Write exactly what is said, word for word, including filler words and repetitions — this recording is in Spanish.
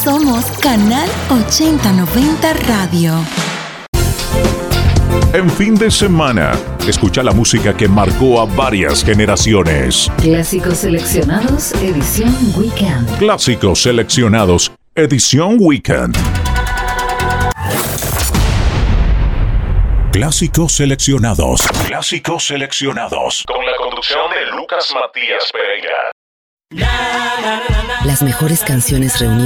Somos Canal ochenta noventa Radio. En fin de semana, escucha la música que marcó a varias generaciones. Clásicos seleccionados, edición Weekend. Clásicos seleccionados, edición Weekend. Clásicos seleccionados. Clásicos seleccionados. Con la conducción de Lucas Matías Pereira. Las mejores canciones reunidas